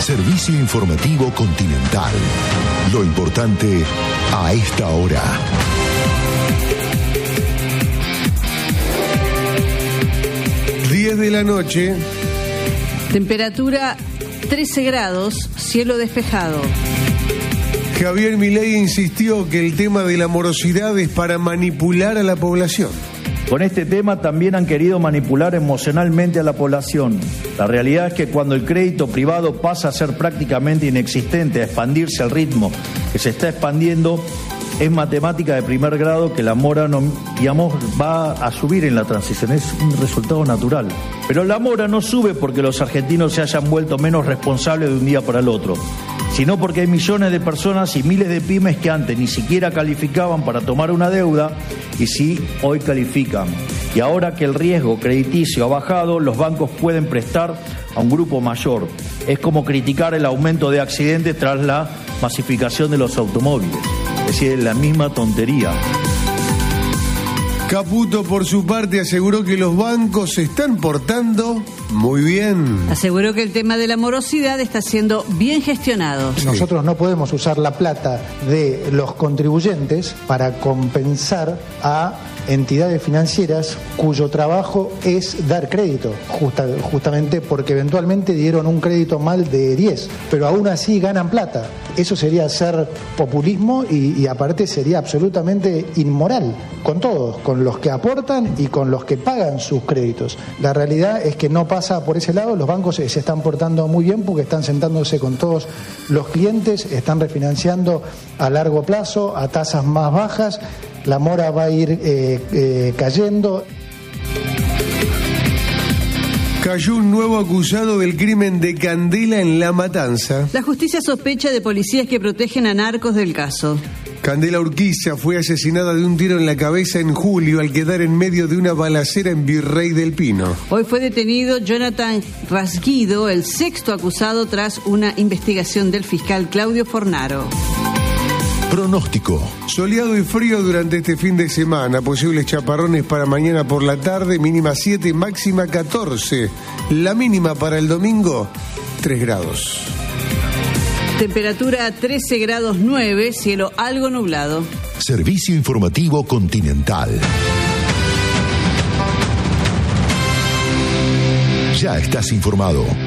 Servicio informativo Continental. Lo importante a esta hora. De la noche. Temperatura 13 grados, cielo despejado. Javier Milei insistió que el tema de la morosidad es para manipular a la población. Con este tema también han querido manipular emocionalmente a la población. La realidad es que cuando el crédito privado pasa a ser prácticamente inexistente, a expandirse al ritmo que se está expandiendo, es matemática de primer grado que la mora va a subir en la transición, es un resultado natural. Pero la mora no sube porque los argentinos se hayan vuelto menos responsables de un día para el otro, sino porque hay millones de personas y miles de pymes que antes ni siquiera calificaban para tomar una deuda y sí, hoy califican. Y ahora que el riesgo crediticio ha bajado, los bancos pueden prestar a un grupo mayor. Es como criticar el aumento de accidentes tras la masificación de los automóviles. Es decir, es la misma tontería. Caputo, por su parte, aseguró que los bancos se están portando muy bien. Aseguró que el tema de la morosidad está siendo bien gestionado. Nosotros no podemos usar la plata de los contribuyentes para compensar a entidades financieras cuyo trabajo es dar crédito, justamente porque eventualmente dieron un crédito mal de 10, pero aún así ganan plata. Eso sería hacer populismo y aparte sería absolutamente inmoral con todos, con los que aportan y con los que pagan sus créditos. La realidad es que no pasa por ese lado, los bancos se están portando muy bien porque están sentándose con todos los clientes, están refinanciando a largo plazo, a tasas más bajas. La mora va a ir cayendo. Cayó un nuevo acusado del crimen de Candela en La Matanza. La justicia sospecha de policías que protegen a narcos del caso. Candela Urquiza fue asesinada de un tiro en la cabeza en julio al quedar en medio de una balacera en Virrey del Pino. Hoy fue detenido Jonathan Rasguido, el sexto acusado tras una investigación del fiscal Claudio Fornaro. Pronóstico. Soleado y frío durante este fin de semana. Posibles chaparrones para mañana por la tarde. Mínima 7, máxima 14. La mínima para el domingo, 3 grados. Temperatura 13 grados 9, cielo algo nublado. Servicio informativo Continental. Ya estás informado.